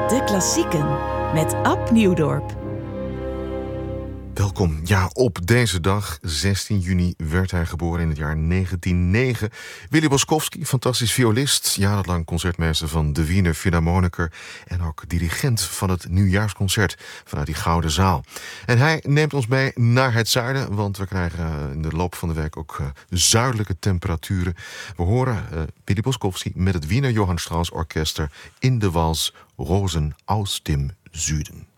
De klassieken met Ab Nieuwdorp. Welkom. Ja, op deze dag, 16 juni, werd hij geboren in het jaar 1909. Willy Boskowski, fantastisch violist, jarenlang concertmeester van de Wiener Philharmoniker en ook dirigent van het nieuwjaarsconcert vanuit die Gouden Zaal. En hij neemt ons mee naar het zuiden, want we krijgen in de loop van de week ook zuidelijke temperaturen. We horen Willy Boskowski met het Wiener Johann Strauss Orchester in de wals Rosen aus dem Süden.